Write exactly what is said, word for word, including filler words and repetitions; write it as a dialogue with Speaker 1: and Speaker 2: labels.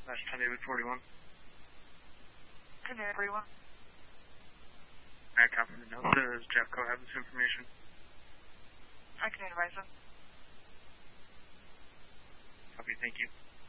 Speaker 1: That's ten David forty-one.
Speaker 2: ten David forty-one.
Speaker 1: I copy the note. Does Jeffco have this information?
Speaker 2: I can advise them.
Speaker 1: Copy, thank you.